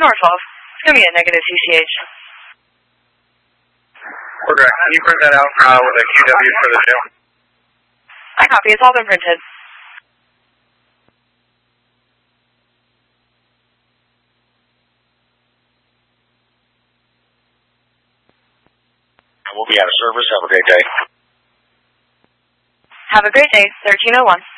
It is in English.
Norfolk. It's going to be a negative CCH. Correct. Can you print that out with a QW for the jail? I copy. It's all been printed. We'll be out of service. Have a great day. Have a great day. 1301.